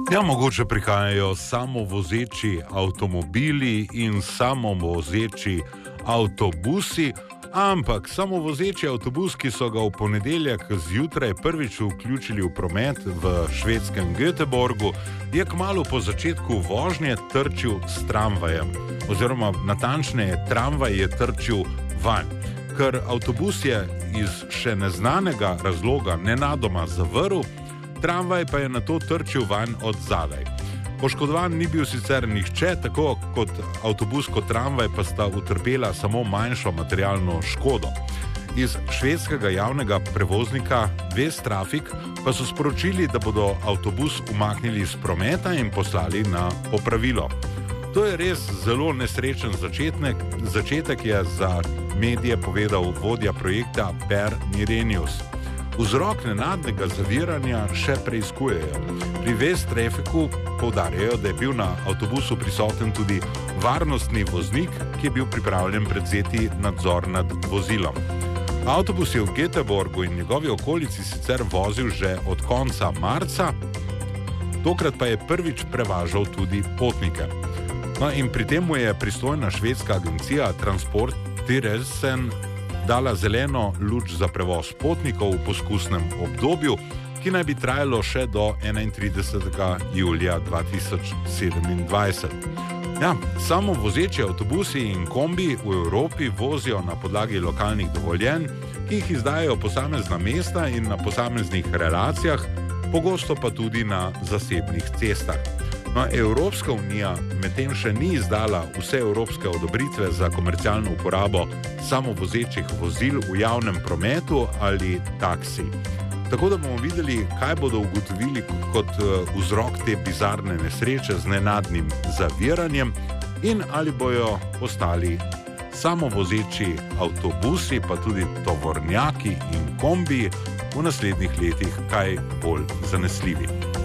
Ja, mogoče prihajajo samovozeči avtomobili in samovozeči avtobusi, ampak samovozeči avtobus, ki so ga v ponedeljek zjutraj prvič vključili v promet v švedskem Göteborgu, je kmalu po začetku vožnje trčil s tramvajem. Oziroma, natančneje, tramvaj je trčil vanj. Ker avtobus je iz še neznanega razloga nenadoma zavrl, tramvaj pa je nato trčil vanj od zadaj. Poškodovan ni bil sicer nihče, tako kot avtobus kot tramvaj pa sta utrpela samo manjšo materialno škodo. Iz švedskega javnega prevoznika Västtrafik pa so sporočili, da bodo avtobus umaknili iz prometa in poslali na popravilo. To je res zelo nesrečen začetek, je za medije povedal vodja projekta Per Nirenius. Vzrok nenadnega zaviranja še preiskujejo. Pri Västtrafiku poudarjajo, da je bil na avtobusu prisoten tudi varnostni voznik, ki je bil pripravljen prevzeti nadzor nad vozilom. Avtobus je v Göteborgu in njegovi okolici sicer vozil že od konca marca, tokrat pa je prvič prevažal tudi potnike. No, in pri tem mu je pristojna švedska agencija Transportstyrelsen dala zeleno luč za prevoz potnikov v poskusnem obdobju, ki naj bi trajalo še do 31. julija 2027. Ja, samo vozeči avtobusi in kombi v Evropi vozijo na podlagi lokalnih dovoljenj, ki jih izdajajo posamezna mesta in na posameznih relacijah, pogosto pa tudi na zasebnih cestah. No, Evropska unija medtem še ni izdala vse evropske odobritve za komercialno uporabo samovozečih vozil v javnem prometu ali taksi. Tako da bomo videli, kaj bodo ugotovili kot vzrok te bizarne nesreče z nenadnim zaviranjem in ali bojo postali samovozeči avtobusi, pa tudi tovornjaki in kombiji v naslednjih letih kaj bolj zanesljivi.